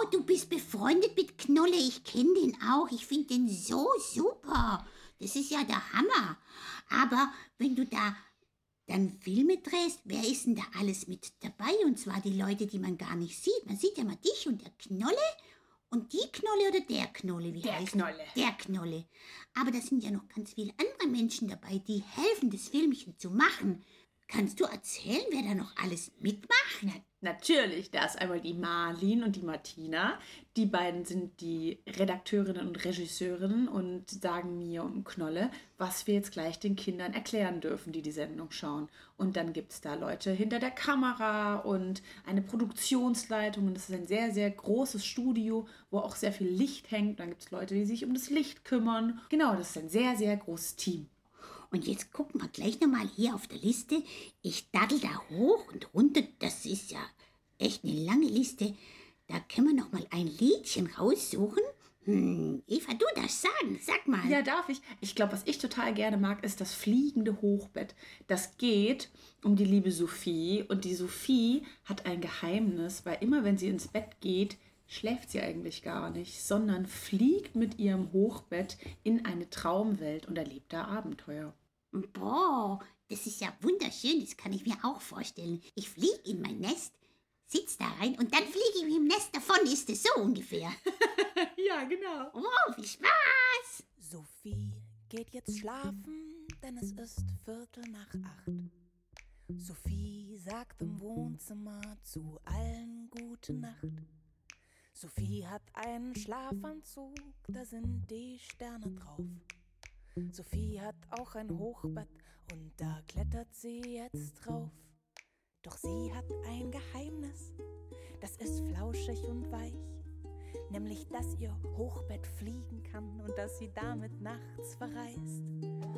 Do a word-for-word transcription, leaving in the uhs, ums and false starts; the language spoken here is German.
du bist befreundet mit Knolle. Ich kenne den auch. Ich finde den so super. Das ist ja der Hammer. Aber wenn du da dann Filme drehst, wer ist denn da alles mit dabei? Und zwar die Leute, die man gar nicht sieht. Man sieht ja mal dich und der Knolle und die Knolle oder der Knolle, wie Der heißt Knolle. Der Knolle. Aber da sind ja noch ganz viele andere Menschen dabei, die helfen, das Filmchen zu machen. Kannst du erzählen, wer da noch alles mitmacht? Na, natürlich, da ist einmal die Marlin und die Martina. Die beiden sind die Redakteurinnen und Regisseurinnen und sagen mir und Knolle, was wir jetzt gleich den Kindern erklären dürfen, die die Sendung schauen. Und dann gibt es da Leute hinter der Kamera und eine Produktionsleitung. Und das ist ein sehr, sehr großes Studio, wo auch sehr viel Licht hängt. Dann gibt es Leute, die sich um das Licht kümmern. Genau, das ist ein sehr, sehr großes Team. Und jetzt gucken wir gleich nochmal hier auf der Liste. Ich daddel da hoch und runter. Das ist ja echt eine lange Liste. Da können wir nochmal ein Liedchen raussuchen. Hm, Eva, du darfst sagen. Sag mal. Ja, darf ich? Ich glaube, was ich total gerne mag, ist das fliegende Hochbett. Das geht um die liebe Sophie. Und die Sophie hat ein Geheimnis, weil immer, wenn sie ins Bett geht, schläft sie eigentlich gar nicht, sondern fliegt mit ihrem Hochbett in eine Traumwelt und erlebt da Abenteuer. Boah, das ist ja wunderschön. Das kann ich mir auch vorstellen. Ich fliege in mein Nest, sitz da rein und dann fliege ich mit dem Nest davon. Ist es so ungefähr? Ja, genau. Oh, viel Spaß! Sophie geht jetzt schlafen, denn es ist Viertel nach acht. Sophie sagt im Wohnzimmer zu allen gute Nacht. Sophie hat einen Schlafanzug, da sind die Sterne drauf. Sophie hat auch ein Hochbett und da klettert sie jetzt drauf. Doch sie hat ein Geheimnis, das ist flauschig und weich. Nämlich, dass ihr Hochbett fliegen kann und dass sie damit nachts verreist.